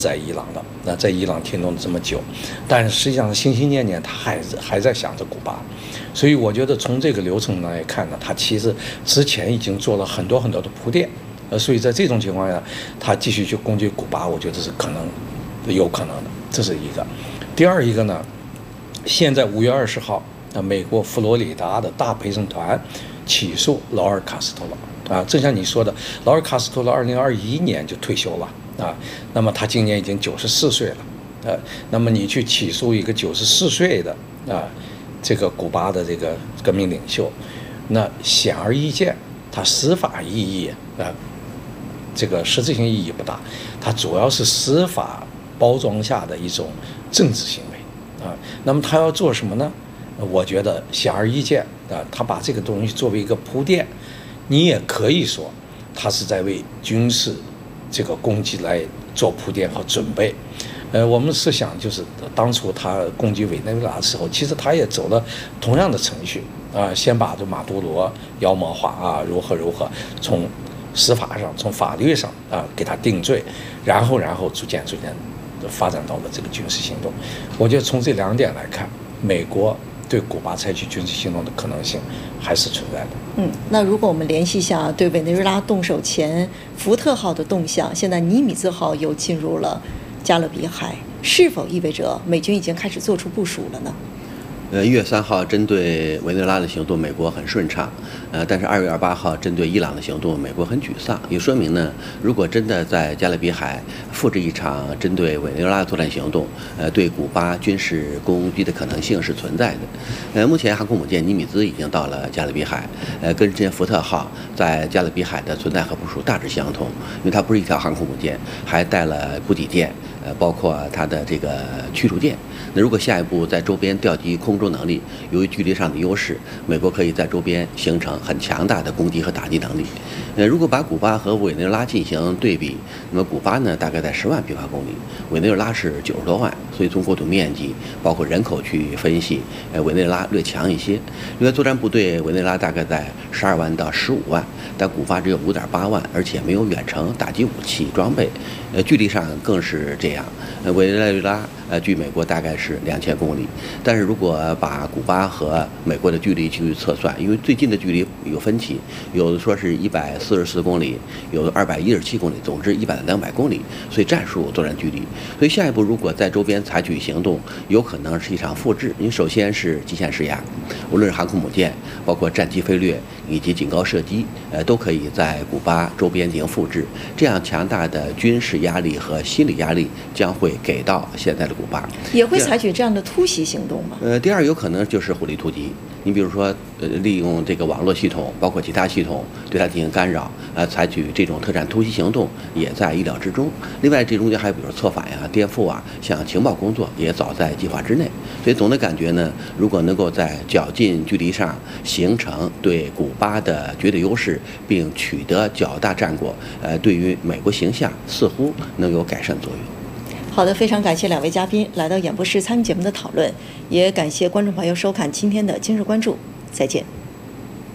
在伊朗的，那在伊朗停留了这么久，但是实际上心心念念他还在想着古巴，所以我觉得从这个流程来看呢，他其实之前已经做了很多很多的铺垫，所以在这种情况下，他继续去攻击古巴，我觉得是有可能的，这是一个。第二一个呢，现在5月20号，美国佛罗里达的大陪审团起诉劳尔·卡斯特罗啊，正像你说的，劳尔·卡斯特罗2021年就退休了。那么他今年已经94岁了，那么你去起诉一个94岁的这个古巴的这个革命领袖，那显而易见，他司法意义这个实质性意义不大，它主要是司法包装下的一种政治行为那么他要做什么呢？我觉得显而易见他把这个东西作为一个铺垫，你也可以说他是在为军事这个攻击来做铺垫和准备。我们试想，就是当初他攻击委内瑞拉的时候，其实他也走了同样的程序先把这马杜罗妖魔化如何从司法上、从法律上给他定罪，然后逐渐发展到了这个军事行动。我觉得从这2点来看，美国对古巴采取军事行动的可能性还是存在的。 那如果我们联系一下对委内瑞拉动手前福特号的动向，现在尼米兹号又进入了加勒比海，是否意味着美军已经开始做出部署了呢 ？1月3号针对委内瑞拉的行动，美国很顺畅，但是2月28号针对伊朗的行动，美国很沮丧。也说明呢，如果真的在加勒比海复制一场针对委内瑞拉的作战行动，对古巴军事攻击的可能性是存在的。目前航空母舰尼米兹已经到了加勒比海，跟之前福特号在加勒比海的存在和部署大致相同，因为它不是一条航空母舰，还带了补给舰，包括它的这个驱逐舰。那如果下一步在周边调集空中能力，由于距离上的优势，美国可以在周边形成很强大的攻击和打击能力。如果把古巴和委内瑞拉进行对比，那么古巴呢大概在10万平方公里，委内瑞拉是90多万，所以从国土面积包括人口去分析，委内瑞拉略强一些。另外作战部队委内瑞拉大概在12万到15万，但古巴只有5.8万，而且没有远程打击武器装备，距离上更是这样。委内瑞拉距美国大概是2000公里，但是如果把古巴和美国的距离去测算，因为最近的距离有分歧，有的说是144公里，有的217公里，总之100到200公里，所以战术作战距离。所以下一步如果在周边采取行动，有可能是一场复制。因为首先是极限施压，无论是航空母舰，包括战机飞掠以及警告射击，都可以在古巴周边进行复制。这样强大的军事压力和心理压力将会给到现在的古巴。 也会采取这样的突袭行动吗？ 第二有可能就是火力突击。你比如说，利用这个网络系统，包括其他系统对它进行干扰，采取这种特战突袭行动也在意料之中。另外，这中间还有比如策反呀、颠覆像情报工作也早在计划之内。所以总的感觉呢，如果能够在较近距离上形成对古巴的绝对优势，并取得较大战果，对于美国形象似乎能有改善作用。 好的，非常感谢2位嘉宾来到演播室参与节目的讨论，也感谢观众朋友收看今天的今日关注，再见。